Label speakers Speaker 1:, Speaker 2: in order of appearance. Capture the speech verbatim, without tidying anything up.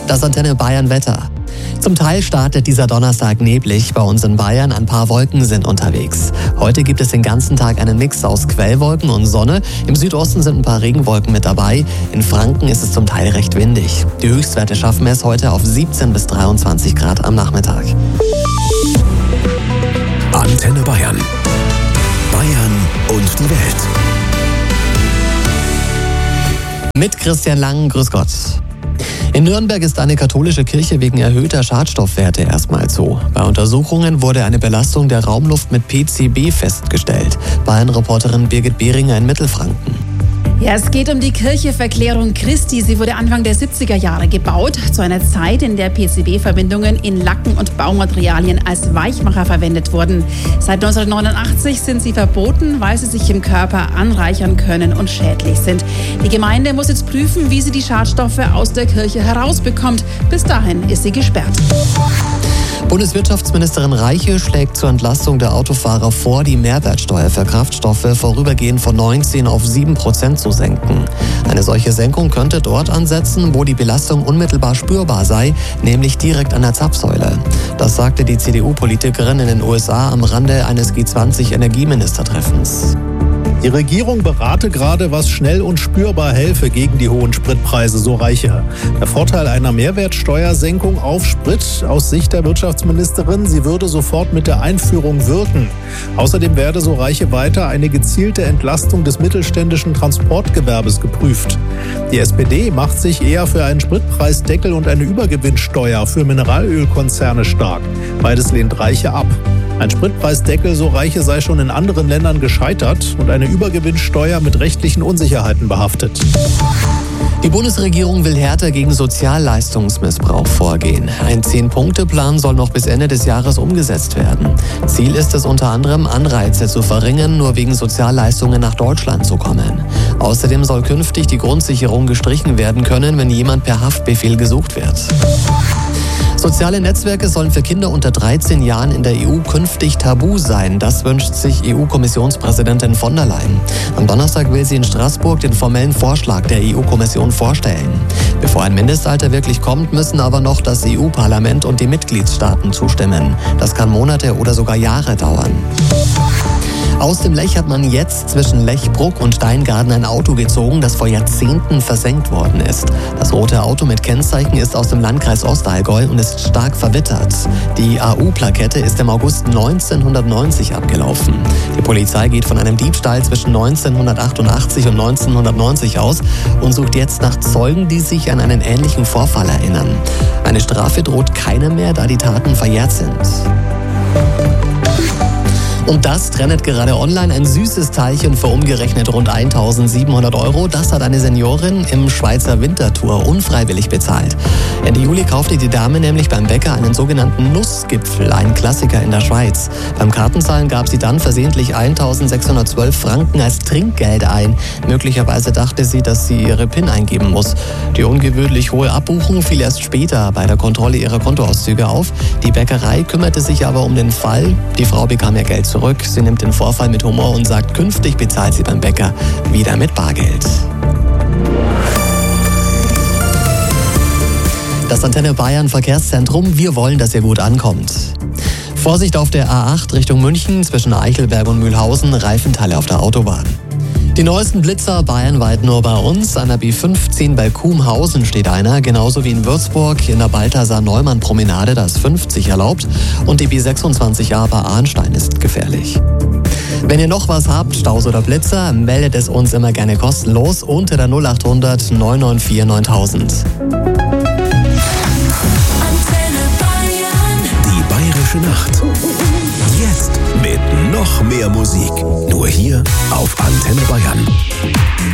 Speaker 1: Das Antenne Bayern Wetter. Zum Teil startet dieser Donnerstag neblig bei uns in Bayern. Ein paar Wolken sind unterwegs. Heute gibt es den ganzen Tag einen Mix aus Quellwolken und Sonne. Im Südosten sind ein paar Regenwolken mit dabei. In Franken ist es zum Teil recht windig. Die Höchstwerte schaffen es heute auf siebzehn bis dreiundzwanzig Grad am Nachmittag.
Speaker 2: Antenne Bayern. Bayern und die Welt.
Speaker 1: Mit Christian Lang, grüß Gott. In Nürnberg ist eine katholische Kirche wegen erhöhter Schadstoffwerte erstmal zu. Bei Untersuchungen wurde eine Belastung der Raumluft mit P C B festgestellt. Bayern-Reporterin Birgit Behringer in Mittelfranken.
Speaker 3: Ja, es geht um die Kirche Verklärung Christi. Sie wurde Anfang der siebziger Jahre gebaut, zu einer Zeit, in der P C B-Verbindungen in Lacken und Baumaterialien als Weichmacher verwendet wurden. Seit neunzehnhundertneunundachtzig sind sie verboten, weil sie sich im Körper anreichern können und schädlich sind. Die Gemeinde muss jetzt prüfen, wie sie die Schadstoffe aus der Kirche herausbekommt. Bis dahin ist sie gesperrt.
Speaker 1: Bundeswirtschaftsministerin Reiche schlägt zur Entlastung der Autofahrer vor, die Mehrwertsteuer für Kraftstoffe vorübergehend von neunzehn auf sieben Prozent zu senken. Eine solche Senkung könnte dort ansetzen, wo die Belastung unmittelbar spürbar sei, nämlich direkt an der Zapfsäule. Das sagte die C D U-Politikerin in den U S A am Rande eines G zwanzig Energieministertreffens.
Speaker 4: Die Regierung berate gerade, was schnell und spürbar helfe gegen die hohen Spritpreise, so Reiche. Der Vorteil einer Mehrwertsteuersenkung auf Sprit aus Sicht der Wirtschaftsministerin, sie würde sofort mit der Einführung wirken. Außerdem werde, so Reiche weiter, eine gezielte Entlastung des mittelständischen Transportgewerbes geprüft. Die S P D macht sich eher für einen Spritpreisdeckel und eine Übergewinnsteuer für Mineralölkonzerne stark. Beides lehnt Reiche ab. Ein Spritpreisdeckel, so Reiche, sei schon in anderen Ländern gescheitert und eine Übergewinnsteuer mit rechtlichen Unsicherheiten behaftet.
Speaker 1: Die Bundesregierung will härter gegen Sozialleistungsmissbrauch vorgehen. Ein Zehn-Punkte-Plan soll noch bis Ende des Jahres umgesetzt werden. Ziel ist es unter anderem, Anreize zu verringern, nur wegen Sozialleistungen nach Deutschland zu kommen. Außerdem soll künftig die Grundsicherung gestrichen werden können, wenn jemand per Haftbefehl gesucht wird. Soziale Netzwerke sollen für Kinder unter dreizehn Jahren in der E U künftig tabu sein. Das wünscht sich E U-Kommissionspräsidentin von der Leyen. Am Donnerstag will sie in Straßburg den formellen Vorschlag der E U-Kommission vorstellen. Bevor ein Mindestalter wirklich kommt, müssen aber noch das E U-Parlament und die Mitgliedstaaten zustimmen. Das kann Monate oder sogar Jahre dauern. Aus dem Lech hat man jetzt zwischen Lechbruck und Steingarten ein Auto gezogen, das vor Jahrzehnten versenkt worden ist. Das rote Auto mit Kennzeichen ist aus dem Landkreis Ostallgäu und ist stark verwittert. Die A U-Plakette ist im August neunzehnhundertneunzig abgelaufen. Die Polizei geht von einem Diebstahl zwischen neunzehnhundertachtundachtzig und neunzehnhundertneunzig aus und sucht jetzt nach Zeugen, die sich an einen ähnlichen Vorfall erinnern. Eine Strafe droht keiner mehr, da die Taten verjährt sind. Und das trennt gerade online ein süßes Teilchen für umgerechnet rund eintausendsiebenhundert Euro. Das hat eine Seniorin im Schweizer Winterthur unfreiwillig bezahlt. Ende Juli kaufte die Dame nämlich beim Bäcker einen sogenannten Nussgipfel, ein Klassiker in der Schweiz. Beim Kartenzahlen gab sie dann versehentlich eintausendsechshundertzwölf Franken als Trinkgeld ein. Möglicherweise dachte sie, dass sie ihre PIN eingeben muss. Die ungewöhnlich hohe Abbuchung fiel erst später bei der Kontrolle ihrer Kontoauszüge auf. Die Bäckerei kümmerte sich aber um den Fall. Die Frau bekam ihr Geld zurück. Zurück. Sie nimmt den Vorfall mit Humor und sagt, künftig bezahlt sie beim Bäcker wieder mit Bargeld. Das Antenne Bayern Verkehrszentrum, wir wollen, dass ihr gut ankommt. Vorsicht auf der A acht Richtung München zwischen Eichelberg und Mühlhausen, Reifenteile auf der Autobahn. Die neuesten Blitzer bayernweit nur bei uns. An der B fünfzehn bei Kuhmhausen steht einer, genauso wie in Würzburg in der Balthasar-Neumann-Promenade, da ist fünfzig erlaubt. Und die B sechsundzwanzig A bei Arnstein ist gefährlich. Wenn ihr noch was habt, Staus oder Blitzer, meldet es uns immer gerne kostenlos unter der null achthundert neun neun vier neuntausend.
Speaker 2: Die Bayerische Nacht. Jetzt mit noch mehr Musik. Nur hier auf Antenne Bayern.